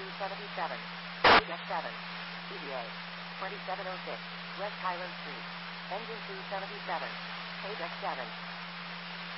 277. Deck 7. ETA 2706. West Highland Street. Engine 277. Deck 7.